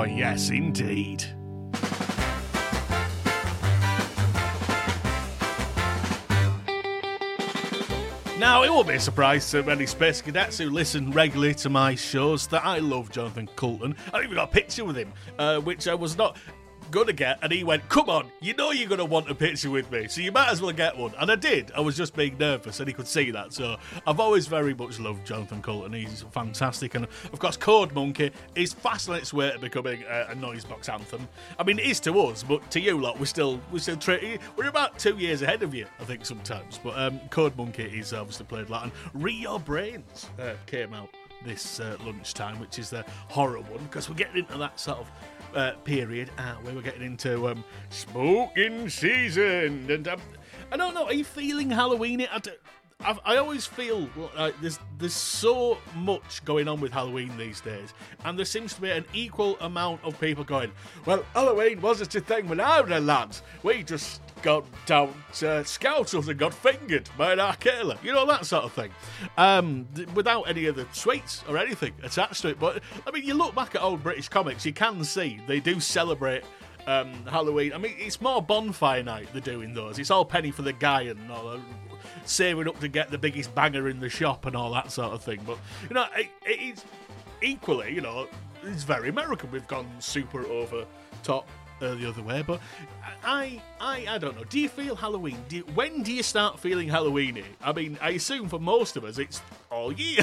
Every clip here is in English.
yes, indeed. Now, it won't be a surprise to many Space Cadets who listen regularly to my shows that I love Jonathan Coulton. I even got a picture with him, which I was not going to get, and he went, come on, you know you're going to want a picture with me, so you might as well get one. And I did. I was just being nervous, and he could see that. So I've always very much loved Jonathan Coulton. He's fantastic. And, of course, Code Monkey is fast on its way to becoming a noise box anthem. I mean, it is to us, but to you lot, we're still we're about 2 years ahead of you, I think, sometimes. But Code Monkey is obviously played a lot. And Re Your Brains came out this lunchtime, which is the horror one, because we're getting into that sort of period where we're getting into smoking season, and I don't know. Are you feeling Halloweeny? I always feel like there's so much going on with Halloween these days, and there seems to be an equal amount of people going, well, Halloween wasn't a thing when I was a lad. We just got down to Scoutles and got fingered by an Arcala. You know, that sort of thing. Without any of the sweets or anything attached to it. But, I mean, you look back at old British comics, you can see they do celebrate Halloween. I mean, it's more bonfire night they're doing those. It's all penny for the guy and all saving up to get the biggest banger in the shop and all that sort of thing. But, you know, it is equally, you know, it's very American. We've gone super over top the other way. But I don't know. Do you feel Halloween? When do you start feeling Halloweeny? I mean, I assume for most of us it's all year.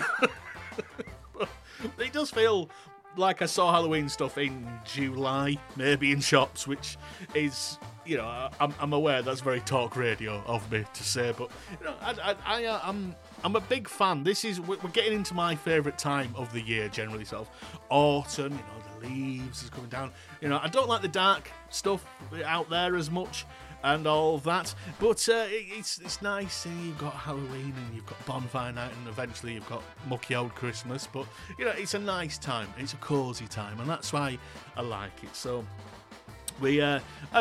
But it does feel like I saw Halloween stuff in July, maybe in shops, which is, you know, I'm aware that's very talk radio of me to say, but, you know, I'm a big fan. We're getting into my favourite time of the year, generally, sort of autumn, you know, the leaves is coming down. You know, I don't like the dark stuff out there as much and all that, but it's nice. And you've got Halloween and you've got bonfire night, and eventually you've got mucky old Christmas. But, you know, it's a nice time. It's a cosy time, and that's why I like it. So we'll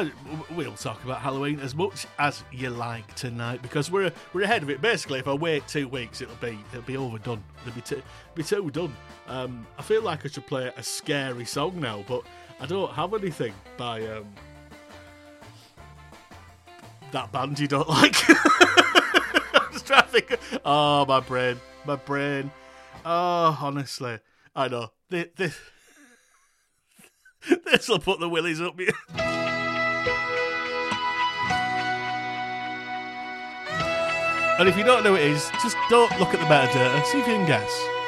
talk about Halloween as much as you like tonight, because we're ahead of it. Basically, if I wait 2 weeks, it'll be overdone. It'll be too done. I feel like I should play a scary song now, but I don't have anything by that band you don't like. I'm just trying to think. Oh, my brain. Oh, honestly, I know this will put the willies up here. And if you don't know what it is, just don't look at the metadata. See if you can guess.